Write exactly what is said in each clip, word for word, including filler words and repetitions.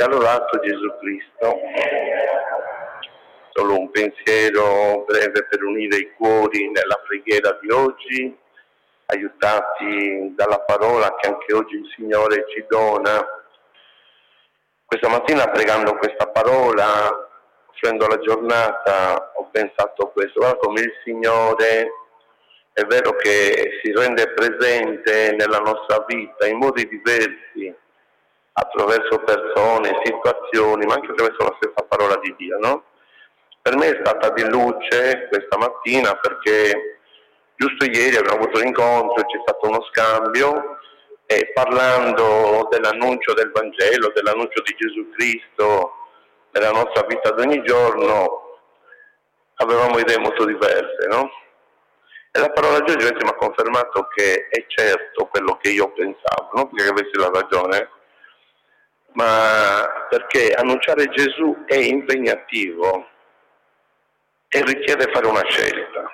Sia lodato Gesù Cristo. Solo un pensiero breve per unire i cuori nella preghiera di oggi, aiutati dalla parola che anche oggi il Signore ci dona. Questa mattina, pregando questa parola, offrendo la giornata, ho pensato questo: guarda come il Signore è vero che si rende presente nella nostra vita in modi diversi, attraverso persone, situazioni, ma anche attraverso la stessa parola di Dio, no? Per me è stata di luce questa mattina perché giusto ieri abbiamo avuto un incontro, c'è stato uno scambio e parlando dell'annuncio del Vangelo, dell'annuncio di Gesù Cristo nella nostra vita di ogni giorno, avevamo idee molto diverse, no? E la parola di oggi mi ha confermato che è certo quello che io pensavo, non perché avessi la ragione, ma perché annunciare Gesù è impegnativo e richiede fare una scelta.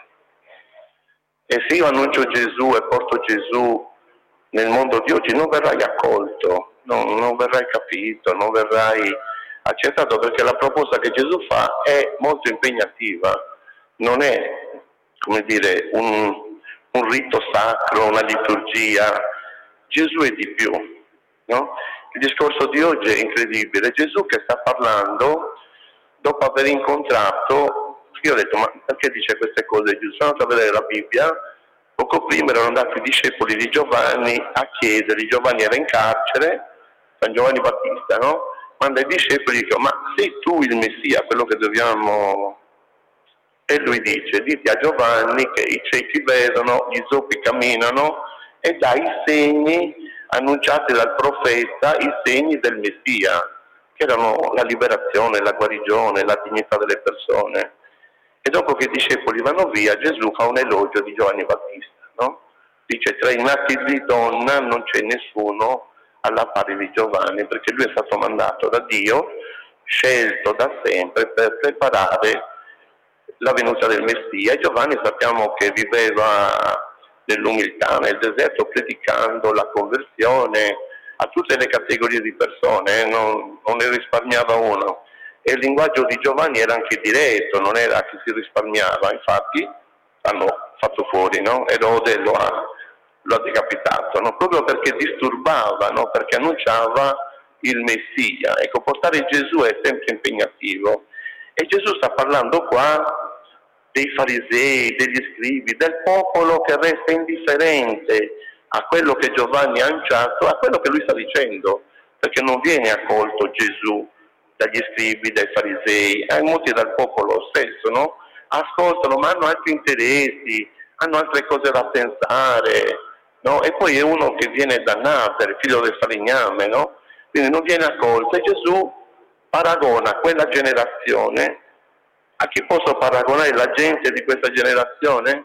E se io annuncio Gesù e porto Gesù nel mondo di oggi, non verrai accolto, non, non verrai capito, non verrai accettato, perché la proposta che Gesù fa è molto impegnativa, non è, come dire, un, un rito sacro, una liturgia. Gesù è di più, no? Il discorso di oggi è incredibile. Gesù che sta parlando dopo aver incontrato, io ho detto, ma perché dice queste cose Gesù? Sono andato a vedere la Bibbia, poco prima erano andati i discepoli di Giovanni a chiedergli, Giovanni era in carcere, San Giovanni Battista, no? Manda i discepoli e dice, ma sei tu il Messia, quello che dobbiamo... E lui dice, dite a Giovanni che i ciechi vedono, gli zoppi camminano e dà i segni annunciati dal profeta, i segni del Messia, che erano la liberazione, la guarigione, la dignità delle persone. E dopo che i discepoli vanno via, Gesù fa un elogio di Giovanni Battista, no? Dice, tra i nati di donna non c'è nessuno alla pari di Giovanni, perché lui è stato mandato da Dio, scelto da sempre per preparare la venuta del Messia. E Giovanni sappiamo che viveva nell'umiltà, nel deserto, predicando la conversione a tutte le categorie di persone, eh? non, non ne risparmiava uno. E il linguaggio di Giovanni era anche diretto, non era che si risparmiava, infatti hanno fatto fuori, no? Erode lo ha, lo ha decapitato, no? Proprio perché disturbava, no? Perché annunciava il Messia. Ecco, portare Gesù è sempre impegnativo. E Gesù sta parlando qua dei farisei, degli scribi, del popolo che resta indifferente a quello che Giovanni ha annunciato, a quello che lui sta dicendo, perché non viene accolto Gesù dagli scribi, dai farisei, eh, molti dal popolo stesso, no? Ascoltano, ma hanno altri interessi, hanno altre cose da pensare, no? E poi è uno che viene da Nazareth, figlio del falegname, no? Quindi non viene accolto. E Gesù paragona quella generazione. A chi posso paragonare la gente di questa generazione?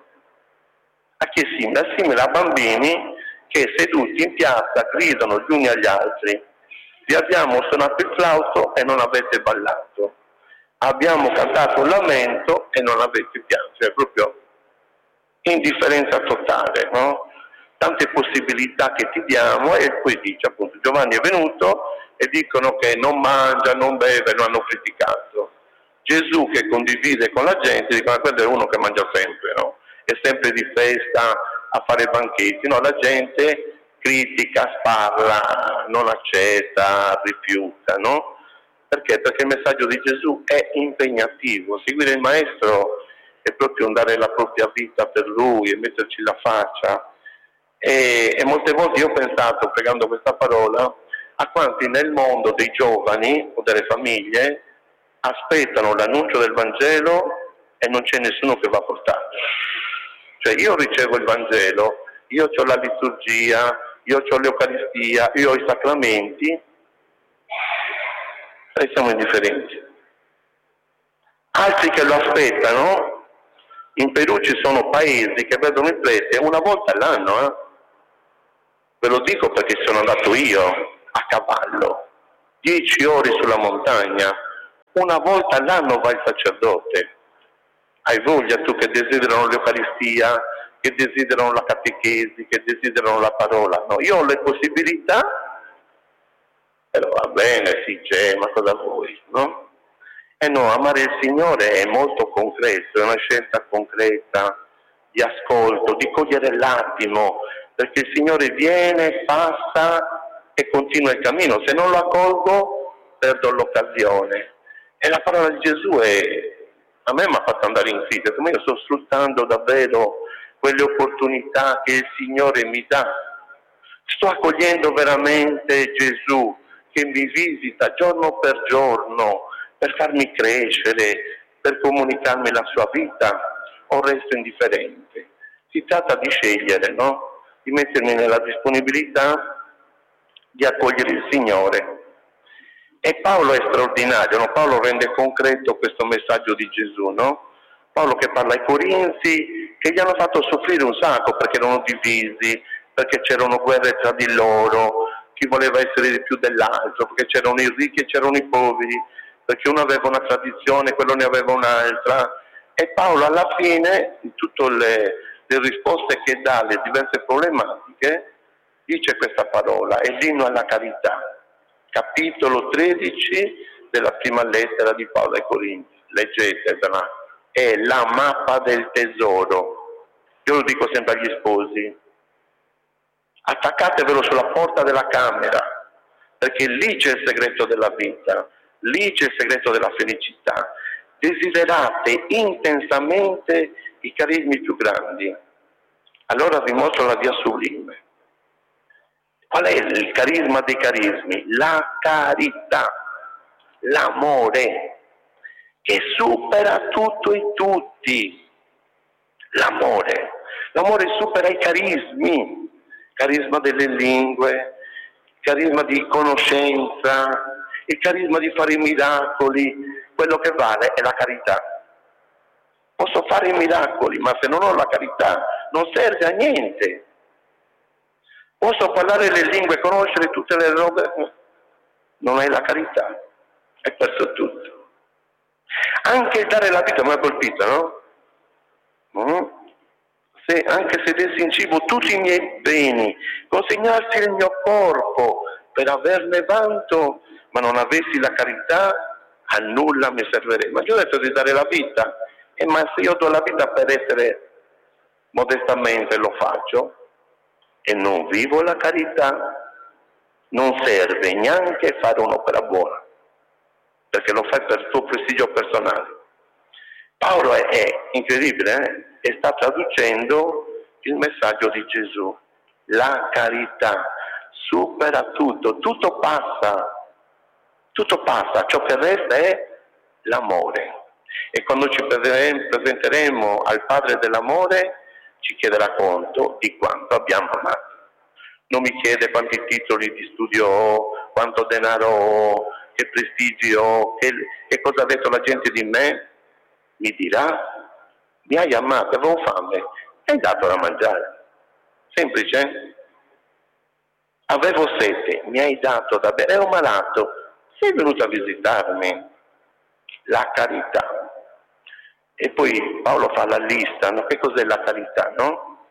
A chi è simile? È simile a bambini che seduti in piazza gridano gli uni agli altri: vi abbiamo suonato il flauto e non avete ballato, abbiamo cantato un lamento e non avete pianto. È proprio indifferenza totale, no? Tante possibilità che ti diamo, e poi dice appunto Giovanni è venuto e dicono che non mangia, non beve, lo hanno criticato. Gesù che condivide con la gente, dicono: quello è uno che mangia sempre, no? È sempre di festa, a fare banchetti. No, la gente critica, sparla, non accetta, rifiuta, no? Perché? Perché il messaggio di Gesù è impegnativo. Seguire il Maestro è proprio dare la propria vita per Lui e metterci la faccia. E, e molte volte io ho pensato, pregando questa parola, a quanti nel mondo dei giovani o delle famiglie aspettano l'annuncio del Vangelo e non c'è nessuno che va a portare. Cioè io ricevo il Vangelo, io ho la liturgia, io ho l'Eucaristia, io ho i sacramenti e siamo indifferenti. Altri che lo aspettano, in Perù ci sono paesi che vedono il prete una volta all'anno, eh? Ve lo dico perché sono andato io a cavallo, dieci ore sulla montagna, una volta all'anno va il sacerdote. Hai voglia tu che desiderano l'Eucaristia, che desiderano la catechesi, che desiderano la parola? No, io ho le possibilità, però vabbè, bene, sì c'è, ma cosa vuoi, no? E no, amare il Signore è molto concreto, è una scelta concreta di ascolto, di cogliere l'attimo, perché il Signore viene, passa e continua il cammino. Se non lo accolgo, perdo l'occasione. E la parola di Gesù è, a me mi ha fatto andare in crisi, ma io sto sfruttando davvero quelle opportunità che il Signore mi dà. Sto accogliendo veramente Gesù che mi visita giorno per giorno per farmi crescere, per comunicarmi la sua vita, o resto indifferente? Si tratta di scegliere, no? Di mettermi nella disponibilità di accogliere il Signore. E Paolo è straordinario, no? Paolo rende concreto questo messaggio di Gesù, no? Paolo che parla ai Corinzi, che gli hanno fatto soffrire un sacco perché erano divisi, perché c'erano guerre tra di loro, chi voleva essere di più dell'altro, perché c'erano i ricchi e c'erano i poveri, perché uno aveva una tradizione, quello ne aveva un'altra. E Paolo alla fine, in tutte le, le risposte che dà alle diverse problematiche, dice questa parola, è l'inno alla carità, capitolo tredici della prima lettera di Paolo ai Corinzi, leggetevela, è la mappa del tesoro. Io lo dico sempre agli sposi, attaccatevelo sulla porta della camera, perché lì c'è il segreto della vita, lì c'è il segreto della felicità. Desiderate intensamente i carismi più grandi, allora vi mostro la via sublime. Qual è il carisma dei carismi? La carità, l'amore, che supera tutto e tutti. L'amore, l'amore supera i carismi, carisma delle lingue, carisma di conoscenza, il carisma di fare i miracoli. Quello che vale è la carità. Posso fare i miracoli, ma se non ho la carità non serve a niente. Posso parlare le lingue, conoscere tutte le robe, non hai la carità, hai perso tutto. Anche il dare la vita mi ha colpito, no? Mm? Se, anche se dessi in cibo tutti i miei beni, consegnassi il mio corpo per averne vanto, ma non avessi la carità, a nulla mi servirei. Ma io ho detto di dare la vita, e ma se io do la vita per essere modestamente, lo faccio, e non vivo la carità, non serve neanche fare un'opera buona, perché lo fai per il tuo prestigio personale. Paolo è, è incredibile, eh? E sta traducendo il messaggio di Gesù. La carità supera tutto, tutto passa, tutto passa, ciò che resta è l'amore. E quando ci presenteremo al Padre dell'amore, ci chiederà conto di quanto abbiamo amato. Non mi chiede quanti titoli di studio ho, quanto denaro ho, che prestigio ho, che, che cosa ha detto la gente di me. Mi dirà, mi hai amato, avevo fame, mi hai dato da mangiare. Semplice. Avevo sete, mi hai dato da bere, ero malato, sei venuto a visitarmi. La carità. E poi Paolo fa la lista, no? Che cos'è la carità, no?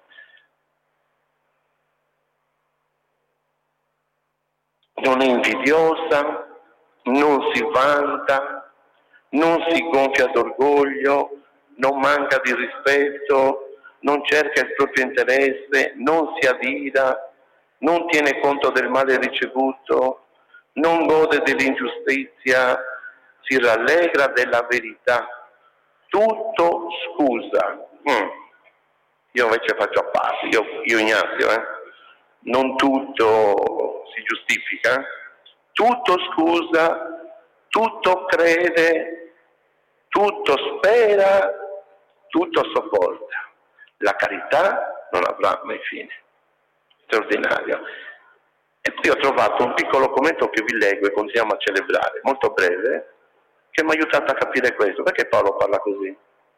Non è invidiosa, non si vanta, non si gonfia d'orgoglio, non manca di rispetto, non cerca il proprio interesse, non si adira, non tiene conto del male ricevuto, non gode dell'ingiustizia, si rallegra della verità. Tutto scusa. Mm. Io invece faccio a parte, io, io Ignazio, eh? Non tutto si giustifica, tutto scusa, tutto crede, tutto spera, tutto sopporta. La carità non avrà mai fine. Straordinario. E poi ho trovato un piccolo commento che vi leggo e continuiamo a celebrare, molto breve, che mi ha aiutato a capire questo. Perché Paolo parla così?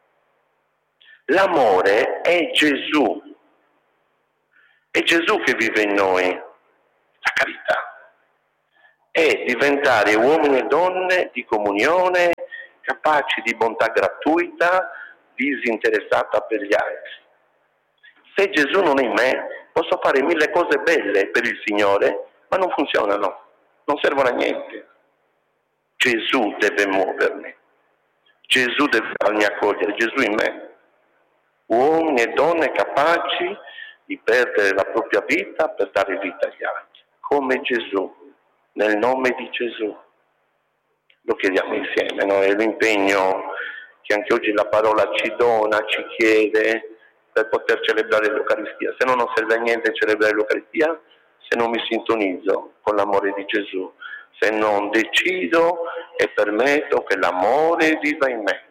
L'amore è Gesù. È Gesù che vive in noi. La carità. È diventare uomini e donne di comunione, capaci di bontà gratuita, disinteressata per gli altri. Se Gesù non è in me, posso fare mille cose belle per il Signore, ma non funzionano, non servono a niente. Gesù deve muovermi, Gesù deve farmi accogliere, Gesù in me. Uomini e donne capaci di perdere la propria vita per dare vita agli altri, come Gesù, nel nome di Gesù. Lo chiediamo insieme, no? È l'impegno che anche oggi la parola ci dona, ci chiede per poter celebrare l'Eucaristia. Se no non serve a niente celebrare l'Eucaristia se non mi sintonizzo con l'amore di Gesù, se non decido e permetto che l'amore viva in me.